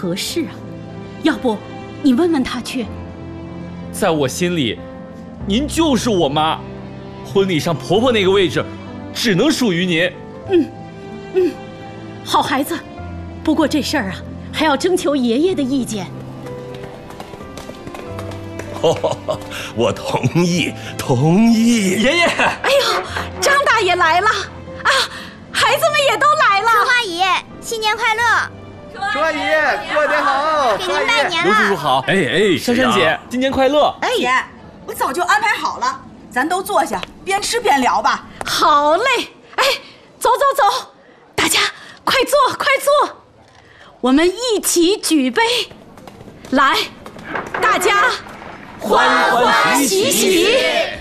合适啊。要不你问问他去。 在我心里，您就是我妈，婚礼上婆婆那个位置，只能属于您。 好孩子，不过这事儿啊，还要征求爷爷的意见。 我同意，同意。 爷爷， 哎呦，张大爷来了啊！孩子们也都来了。 春花姨，新年快乐！ 春花姨，过年好！ 给您拜年刘叔叔了。 好。 哎， 珊珊姐，新年快乐！ 哎姐，我早就安排好了，咱都坐下，边吃边聊吧。 好嘞，哎，走走走，大家快坐快坐，我们一起举杯，来，大家欢欢喜喜。